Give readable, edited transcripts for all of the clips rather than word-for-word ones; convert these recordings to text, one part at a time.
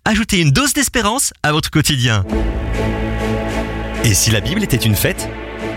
ajoutez une dose d'espérance à votre quotidien. Et si la Bible était une fête ?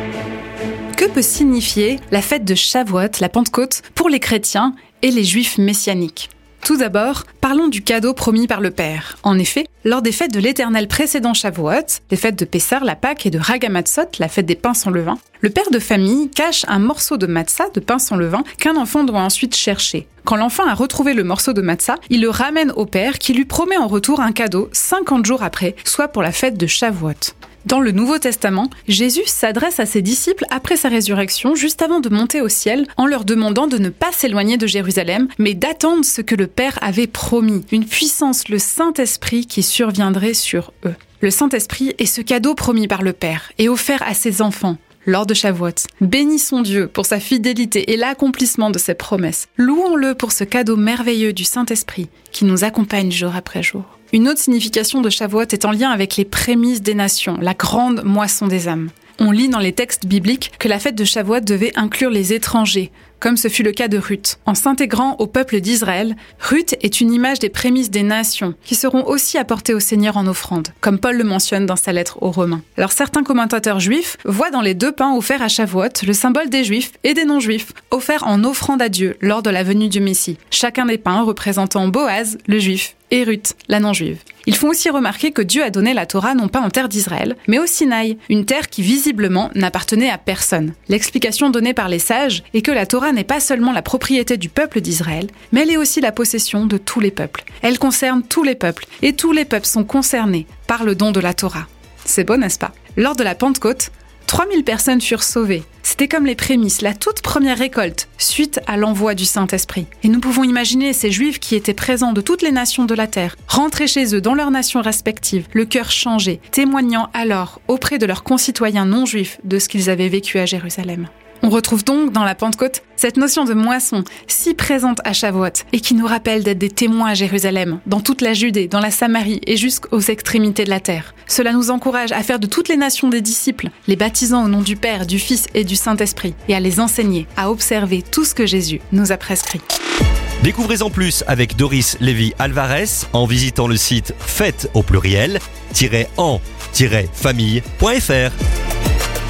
Que peut signifier la fête de Shavuot, la Pentecôte, pour les chrétiens et les juifs messianiques ? Tout d'abord, parlons du cadeau promis par le Père. En effet, lors des fêtes de l'Éternel précédant Shavuot, les fêtes de Pessah, la Pâque et de Ragamatzot, la fête des pains sans levain, le père de famille cache un morceau de matzah, de pain sans levain, qu'un enfant doit ensuite chercher. Quand l'enfant a retrouvé le morceau de matzah, il le ramène au père qui lui promet en retour un cadeau 50 jours après, soit pour la fête de Shavuot. Dans le Nouveau Testament, Jésus s'adresse à ses disciples après sa résurrection, juste avant de monter au ciel, en leur demandant de ne pas s'éloigner de Jérusalem, mais d'attendre ce que le Père avait promis, une puissance, le Saint-Esprit qui surviendrait sur eux. Le Saint-Esprit est ce cadeau promis par le Père et offert à ses enfants lors de Shavuot. Bénissons Dieu pour sa fidélité et l'accomplissement de ses promesses. Louons-le pour ce cadeau merveilleux du Saint-Esprit qui nous accompagne jour après jour. Une autre signification de Shavuot est en lien avec les prémices des nations, la grande moisson des âmes. On lit dans les textes bibliques que la fête de Shavuot devait inclure les étrangers, comme ce fut le cas de Ruth. En s'intégrant au peuple d'Israël, Ruth est une image des prémices des nations, qui seront aussi apportées au Seigneur en offrande, comme Paul le mentionne dans sa lettre aux Romains. Alors certains commentateurs juifs voient dans les 2 pains offerts à Shavuot le symbole des juifs et des non-juifs, offerts en offrande à Dieu lors de la venue du Messie, chacun des pains représentant Boaz, le juif, et Ruth, la non-juive. Ils font aussi remarquer que Dieu a donné la Torah non pas en terre d'Israël, mais au Sinaï, une terre qui visiblement n'appartenait à personne. L'explication donnée par les sages est que la Torah n'est pas seulement la propriété du peuple d'Israël, mais elle est aussi la possession de tous les peuples. Elle concerne tous les peuples, et tous les peuples sont concernés par le don de la Torah. C'est beau, n'est-ce pas ? Lors de la Pentecôte, 3000 personnes furent sauvées. C'était comme les prémices, la toute première récolte, suite à l'envoi du Saint-Esprit. Et nous pouvons imaginer ces Juifs qui étaient présents de toutes les nations de la terre, rentrer chez eux dans leurs nations respectives, le cœur changé, témoignant alors auprès de leurs concitoyens non-juifs de ce qu'ils avaient vécu à Jérusalem. On retrouve donc dans la Pentecôte cette notion de moisson si présente à Shavuot et qui nous rappelle d'être des témoins à Jérusalem, dans toute la Judée, dans la Samarie et jusqu'aux extrémités de la terre. Cela nous encourage à faire de toutes les nations des disciples, les baptisant au nom du Père, du Fils et du Saint-Esprit, et à les enseigner, à observer tout ce que Jésus nous a prescrit. Découvrez-en plus avec Doris Lévy-Alvarez en visitant le site fête au pluriel-en-famille.fr.